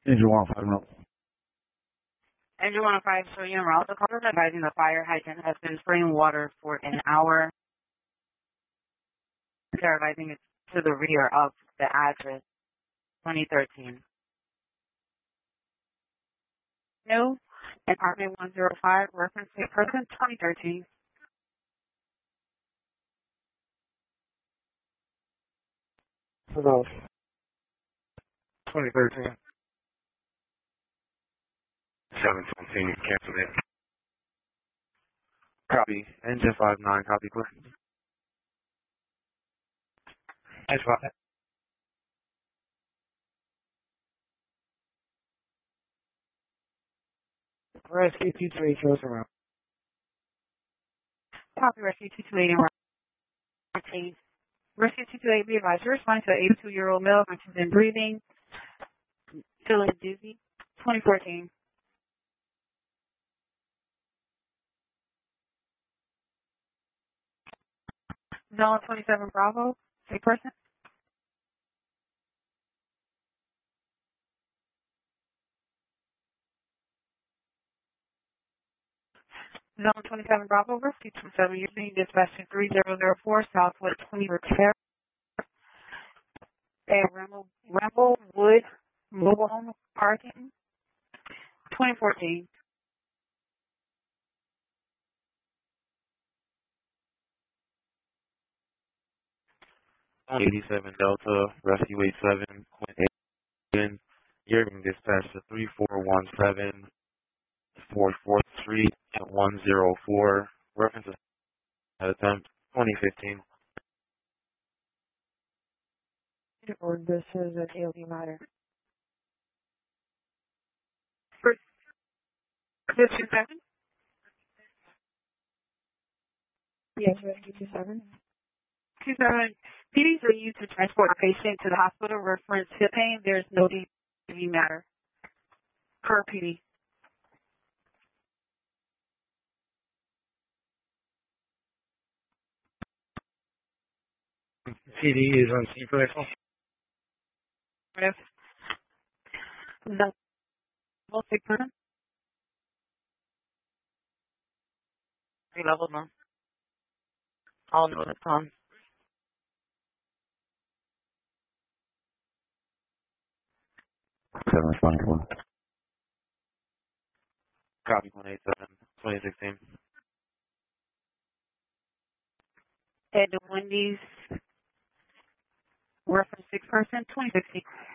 Engine 105 route. Engine 105 showing en route. The caller is advising the fire hydrant has been spraying water for an hour. They're advising it to the rear of the address, 2013. New, apartment 105, reference to person, 2013. Hello. 2013. 717, cancel it. Copy. Engine 59, copy, clear. Engine 5. Rescue 228 shows around. Copy, Rescue 228 en route. Rescue 228, be advised, you're responding to an 82-year-old male who's been breathing, feeling dizzy, 2014. Zone 27 Bravo, sick person. Zone 27 Bravo, Rescue 27, you're being dispatched to 3004 Southwest 20 Repair. At Ramblewood Mobile Home Parking, 2014. On 87 Delta, Rescue 87, Quint 8, you're being dispatched to 3417 44th Street at 104, reference attempt 2015. Or this is an AOD matter. This is 7? Yes, Rescue 27. 27. PDs are used to transport a patient to the hospital. Reference hip pain. There's no DV matter per PD. CD is on C rifle. If the sick person. 3 levels on. All know that's on. Seven responding to 1. Copy 187, 2016. At the Wendy's, reference sick person, 2016.